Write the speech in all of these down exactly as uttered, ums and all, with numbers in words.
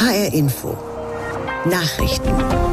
H R Info. Nachrichten.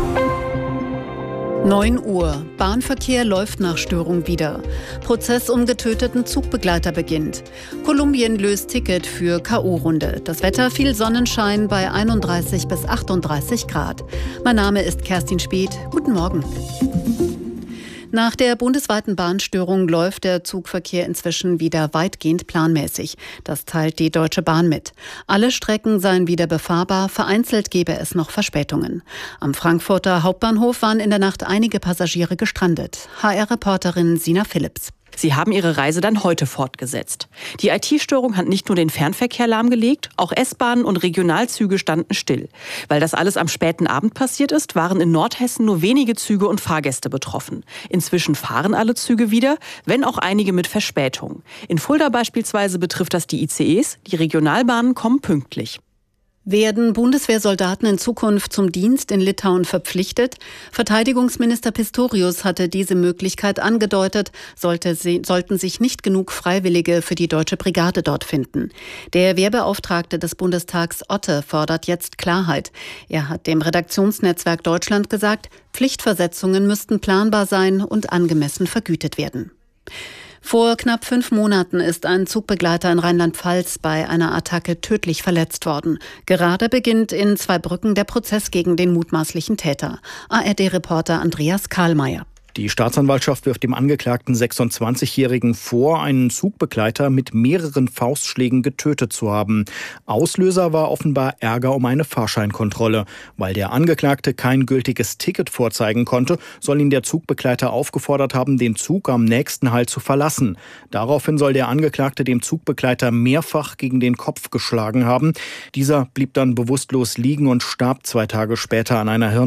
neun Uhr. Bahnverkehr läuft nach Störung wieder. Prozess um getöteten Zugbegleiter beginnt. Kolumbien löst Ticket für K O-Runde. Das Wetter viel Sonnenschein bei einunddreißig bis achtunddreißig Grad. Mein Name ist Kerstin Speth. Guten Morgen. Nach der bundesweiten Bahnstörung läuft der Zugverkehr inzwischen wieder weitgehend planmäßig. Das teilt die Deutsche Bahn mit. Alle Strecken seien wieder befahrbar, vereinzelt gebe es noch Verspätungen. Am Frankfurter Hauptbahnhof waren in der Nacht einige Passagiere gestrandet. H R-Reporterin Sina Philipps. Sie haben ihre Reise dann heute fortgesetzt. Die I T-Störung hat nicht nur den Fernverkehr lahmgelegt, auch S-Bahnen und Regionalzüge standen still. Weil das alles am späten Abend passiert ist, waren in Nordhessen nur wenige Züge und Fahrgäste betroffen. Inzwischen fahren alle Züge wieder, wenn auch einige mit Verspätung. In Fulda beispielsweise betrifft das die I C Es, die Regionalbahnen kommen pünktlich. Werden Bundeswehrsoldaten in Zukunft zum Dienst in Litauen verpflichtet? Verteidigungsminister Pistorius hatte diese Möglichkeit angedeutet, sollte sie, sollten sich nicht genug Freiwillige für die deutsche Brigade dort finden. Der Wehrbeauftragte des Bundestags Otte fordert jetzt Klarheit. Er hat dem Redaktionsnetzwerk Deutschland gesagt, Pflichtversetzungen müssten planbar sein und angemessen vergütet werden. Vor knapp fünf Monaten ist ein Zugbegleiter in Rheinland-Pfalz bei einer Attacke tödlich verletzt worden. Gerade beginnt in Zweibrücken der Prozess gegen den mutmaßlichen Täter. A R D-Reporter Andreas Karlmeier. Die Staatsanwaltschaft wirft dem angeklagten sechsundzwanzigjährigen vor, einen Zugbegleiter mit mehreren Faustschlägen getötet zu haben. Auslöser war offenbar Ärger um eine Fahrscheinkontrolle. Weil der Angeklagte kein gültiges Ticket vorzeigen konnte, soll ihn der Zugbegleiter aufgefordert haben, den Zug am nächsten Halt zu verlassen. Daraufhin soll der Angeklagte dem Zugbegleiter mehrfach gegen den Kopf geschlagen haben. Dieser blieb dann bewusstlos liegen und starb zwei Tage später an einer Hirn